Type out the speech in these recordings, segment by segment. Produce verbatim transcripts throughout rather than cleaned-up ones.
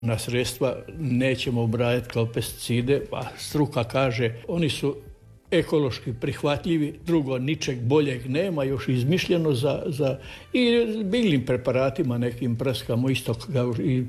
Na sredstva nećemo ubrajati kao pesticide, pa struka kaže oni su ekološki prihvatljivi, drugo ničeg boljeg nema, još izmišljeno za, za i biljnim preparatima nekim prskamo isto kao i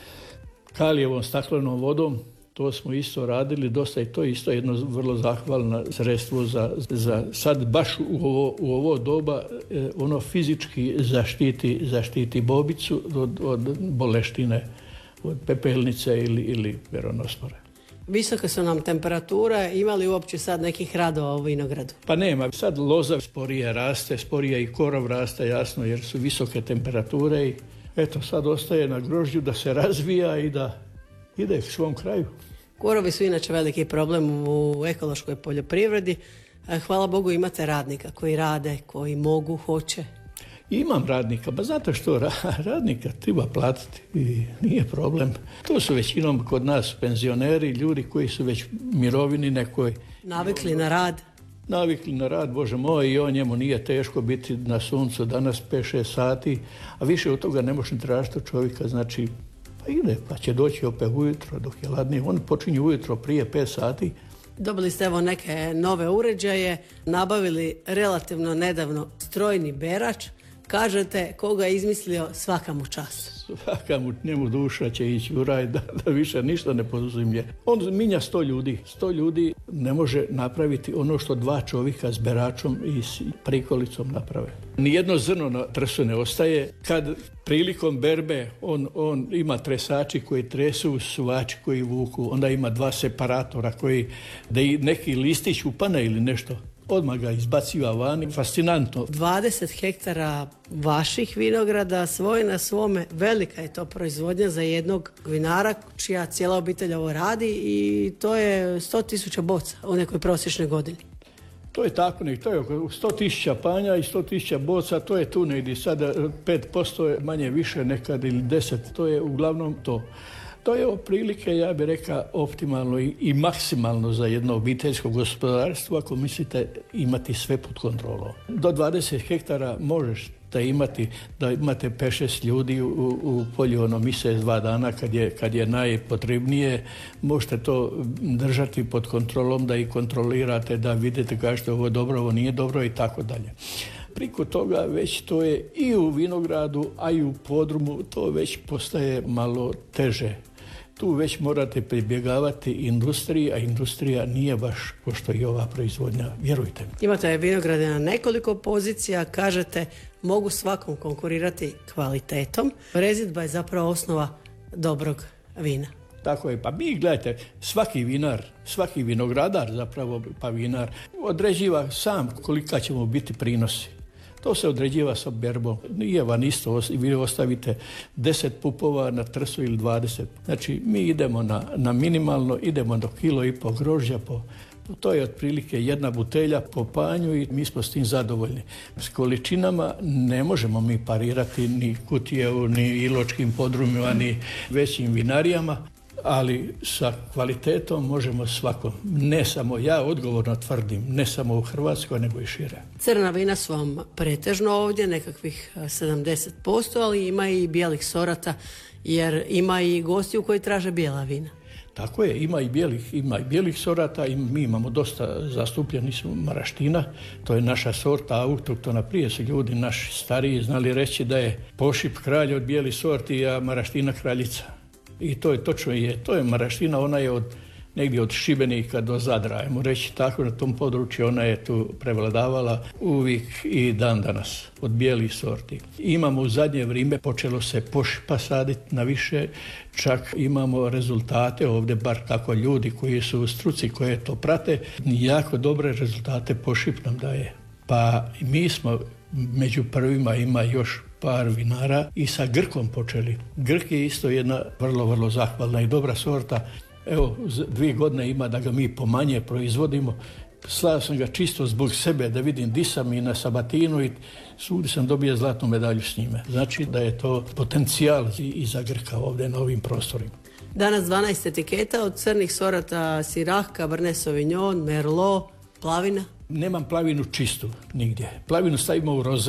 kalijevom staklenom vodom. To smo isto radili dosta i to je isto jedno vrlo zahvalno sredstvo za, za sad baš u ovo, u ovo doba eh, ono fizički zaštiti, zaštiti bobicu od, od boleštine, od pepelnice ili, ili peronospore. Visoke su nam temperature, ima li uopće sad nekih radova u vinogradu? Pa nema, sad loza sporije raste, sporije i korov raste, jasno, jer su visoke temperature i eto sad ostaje na grožđu da se razvija i da ide k svom kraju. Korovi su inače veliki problem u ekološkoj poljoprivredi. Hvala Bogu imate radnika koji rade, koji mogu, hoće. Imam radnika, ba zato što radnika treba platiti i nije problem. To su većinom kod nas penzioneri, ljudi koji su već mirovini nekoj. Navikli na rad. Navikli na rad, Bože moj, i on njemu nije teško biti na suncu danas pet šest sati, a više od toga ne može tražiti od čovjeka, znači pa ide, pa će doći opet ujutro dok je ladnije. On počinje ujutro prije pet sati. Dobili ste evo neke nove uređaje, nabavili relativno nedavno strojni berač. Kažete, koga je izmislio, svaka mu čast. Svaka mu njemu duša će ići u raj da, da više ništa ne poduzimlje. On minja sto ljudi. Sto ljudi ne može napraviti ono što dva čovjeka s beračom i s prikolicom naprave. Nijedno zrno na trsu ne ostaje. Kad prilikom berbe on, on ima tresači koji tresu, suvači koji vuku, onda ima dva separatora koji, da i neki listić upane ili nešto, odmah ga izbaciva vani, fascinantno. dvadeset hektara vaših vinograda, svoje na svome, velika je to proizvodnja za jednog vinara čija cijela obitelj ovo radi i to je sto tisuća boca u nekoj prosječnoj godini. To je tako, nek, to je oko sto tisuća panja i sto tisuća boca, to je tu negdje sada pet posto je manje više nekad ili deset, to je uglavnom to. To je otprilike, ja bih rekao, optimalno i, i maksimalno za jedno obiteljsko gospodarstvo ako mislite imati sve pod kontrolom. Do dvadeset hektara možeš da imati, da imate pet šest ljudi u, u polju ono mjesec, dva dana kad je, kad je najpotrebnije. Možete to držati pod kontrolom, da i kontrolirate, da vidite kažete ovo je dobro, ovo nije dobro i tako dalje. Priko toga već to je i u vinogradu, a i u podrumu to već postaje malo teže. Tu već morate pribjegavati industriji, a industrija nije baš ko što i ova proizvodnja, vjerujte mi. Imate vinograde na nekoliko pozicija, kažete mogu svakom konkurirati kvalitetom. Rezidba je zapravo osnova dobrog vina. Tako je, pa mi gledajte, svaki vinar, svaki vinogradar zapravo, pa vinar, određiva sam kolika ćemo biti prinosi. To se određiva sa berbom. Nije van isto, vi ostavite deset pupova na trsu ili dvadeset. Znači, mi idemo na, na minimalno, idemo do kilo i po grožđa, po, to je otprilike jedna butelja po panju i mi smo s tim zadovoljni. S količinama ne možemo mi parirati ni Kutijevu, ni Iločkim podrumima, ni većim vinarijama, ali sa kvalitetom možemo svakom. Ne samo ja odgovorno tvrdim, ne samo u Hrvatskoj, nego i šire. Crna vina su vam pretežno ovdje, nekakvih sedamdeset posto, ali ima i bijelih sorata, jer ima i gostiju koji traže bijela vina. Tako je, ima i bijelih, ima i bijelih sorata i mi imamo dosta zastupljeni su maraština. To je naša sorta autoktona. Prije su ljudi naši stariji znali reći da je Pošip kralj od bijelih sorti, a maraština kraljica. I to je točno je, to je maraština, ona je od negdje od Šibenika do Zadra, ajmo reći tako, na tom području ona je tu prevladavala uvijek i dan danas, od bijelih sorti. Imamo u zadnje vrijeme, počelo se Pošipa saditi na više, čak imamo rezultate ovdje, bar tako ljudi koji su u struci, koje to prate, jako dobre rezultate Pošip nam daje. Pa mi smo među prvima, ima još par vinara i sa Grkom počeli. Grk je isto jedna vrlo, vrlo zahvalna i dobra sorta. Evo, dvije godine ima da ga mi pomanje proizvodimo. Slao sam ga čisto zbog sebe da vidim di sam i na Sabatinu i svugdje sam dobio zlatnu medalju s njime. Znači da je to potencijal i za Grka ovdje na ovim prostorima. Danas dvanaest etiketa od crnih sorata Syrah, Cabernet Sauvignon, Merlot, plavina. Nemam plavinu čistu nigdje. Plavinu stavimo u roze.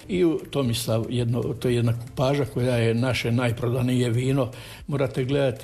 i u Tomislav, jedno, to je jedna kupaža koja je naše najprodanije vino. Morate gledati